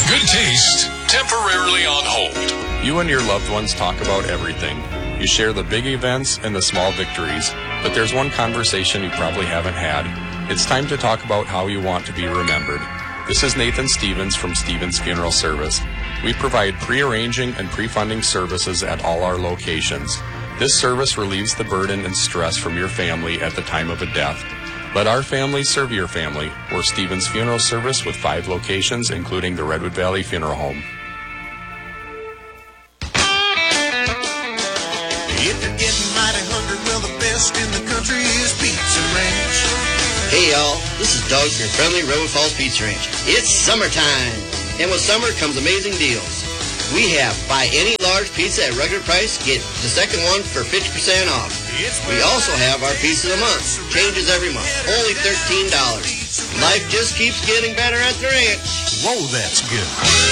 Good taste, temporarily on hold. You and your loved ones talk about everything. You share the big events and the small victories, but there's one conversation you probably haven't had. It's time to talk about how you want to be remembered. This is Nathan Stevens from Stevens Funeral Service. We provide pre-arranging and pre-funding services at all our locations. This service relieves the burden and stress from your family at the time of a death. Let our family serve your family. We're Stevens Funeral Service with 5 locations, including the Redwood Valley Funeral Home. If you're getting mighty hungry, well, the best in the country is Pizza Ranch. Hey, y'all. This is Doug, your friendly Redwood Falls Pizza Ranch. It's summertime, and with summer comes amazing deals. We have buy any large pizza at regular price, get the second one for 50% off. We also have our pizza of the month. Changes every month. Only $13. Life just keeps getting better at the ranch. Whoa, that's good.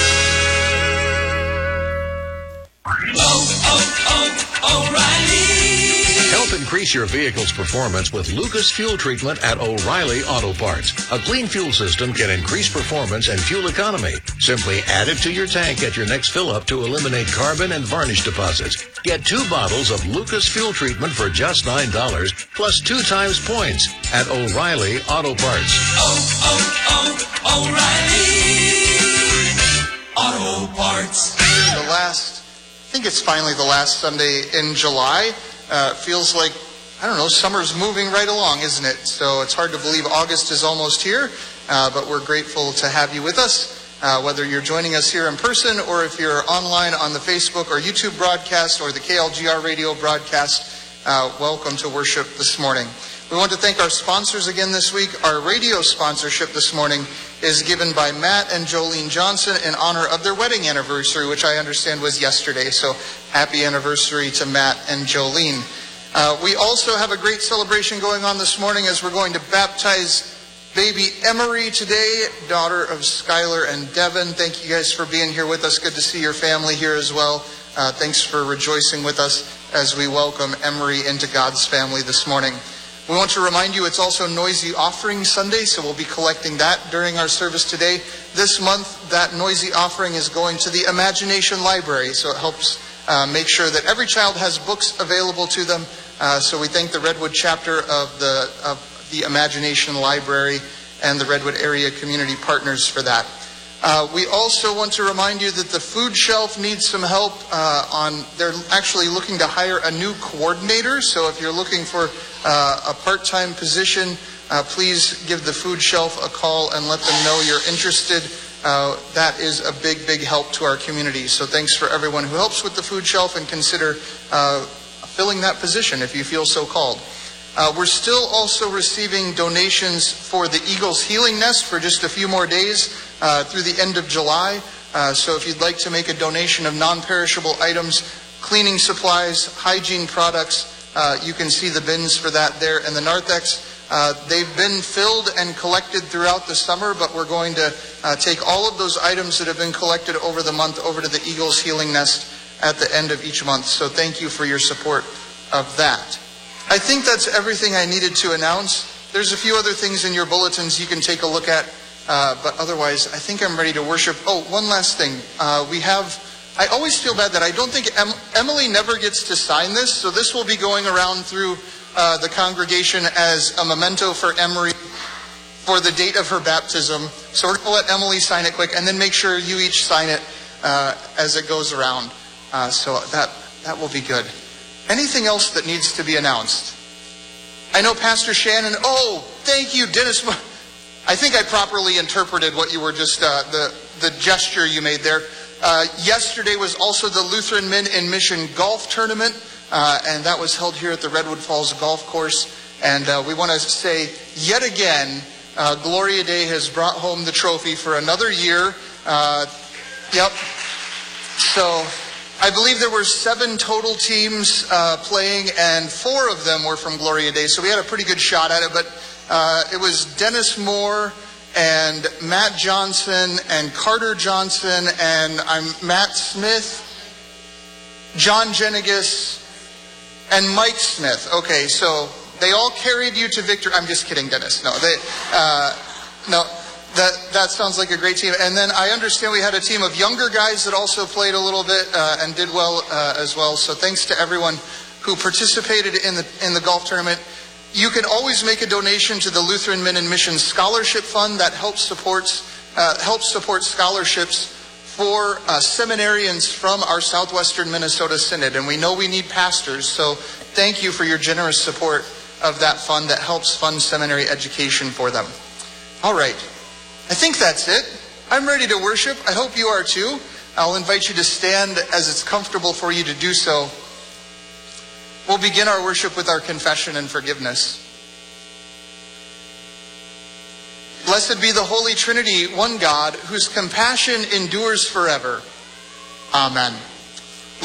O'Reilly. Help increase your vehicle's performance with Lucas Fuel Treatment at O'Reilly Auto Parts. A clean fuel system can increase performance and fuel economy. Simply add it to your tank at your next fill-up to eliminate carbon and varnish deposits. Get 2 bottles of Lucas Fuel Treatment for just $9 plus 2 times points at O'Reilly Auto Parts. O'Reilly Auto Parts. I think it's finally the last Sunday in July. Feels like, I don't know, summer's moving right along, isn't it? So it's hard to believe August is almost here, but we're grateful to have you with us. Whether you're joining us here in person or if you're online on the Facebook or YouTube broadcast or the KLGR radio broadcast, welcome to worship this morning. We want to thank our sponsors again this week. Our radio sponsorship this morning is given by Matt and Jolene Johnson in honor of their wedding anniversary, which I understand was yesterday. So happy anniversary to Matt and Jolene. We also have a great celebration going on this morning as we're going to baptize baby Emery today, daughter of Skylar and Devin. Thank you guys for being here with us. Good to see your family here as well. Thanks for rejoicing with us as we welcome Emery into God's family this morning. We want to remind you it's also Noisy Offering Sunday, so we'll be collecting that during our service today. This month, that Noisy Offering is going to the Imagination Library, so it helps make sure that every child has books available to them. So we thank the Redwood chapter of the Imagination Library and the Redwood Area Community Partners for that. We also want to remind you that the food shelf needs some help. They're actually looking to hire a new coordinator. So if you're looking for a part-time position, please give the food shelf a call and let them know you're interested. That is a big, big help to our community. So thanks for everyone who helps with the food shelf, and consider filling that position if you feel so called. We're still also receiving donations for the Eagles Healing Nest for just a few more days through the end of July. So if you'd like to make a donation of non-perishable items, cleaning supplies, hygiene products, you can see the bins for that there in the narthex. They've been filled and collected throughout the summer, but we're going to take all of those items that have been collected over the month over to the Eagles Healing Nest at the end of each month. So thank you for your support of that. I think that's everything I needed to announce. There's a few other things in your bulletins you can take a look at, but otherwise I think I'm ready to worship. Oh, one last thing. I always feel bad that I don't think Emily never gets to sign this, so this will be going around through the congregation as a memento for Emery for the date of her baptism. So we're going to let Emily sign it quick, and then make sure you each sign it as it goes around. So that will be good. Anything else that needs to be announced? I know Pastor Shannon. Oh, thank you, Dennis. I think I properly interpreted what you were just, the gesture you made there. Yesterday was also the Lutheran Men in Mission Golf Tournament, and that was held here at the Redwood Falls Golf Course. And we want to say yet again, Gloria Day has brought home the trophy for another year. Yep. So I believe there were 7 total teams playing, and 4 of them were from Gloria Day. So we had a pretty good shot at it, but it was Dennis Moore and Matt Johnson and Carter Johnson and Matt Smith, John Jenigas, and Mike Smith. Okay, so they all carried you to victory. I'm just kidding, Dennis. No, That sounds like a great team. And then I understand we had a team of younger guys that also played a little bit and did well as well. So thanks to everyone who participated in the golf tournament. You can always make a donation to the Lutheran Men and Mission Scholarship Fund that helps support scholarships for seminarians from our Southwestern Minnesota Synod. And we know we need pastors, so thank you for your generous support of that fund that helps fund seminary education for them. All right. I think that's it. I'm ready to worship. I hope you are too. I'll invite you to stand as it's comfortable for you to do so. We'll begin our worship with our confession and forgiveness. Blessed be the Holy Trinity, one God, whose compassion endures forever. Amen.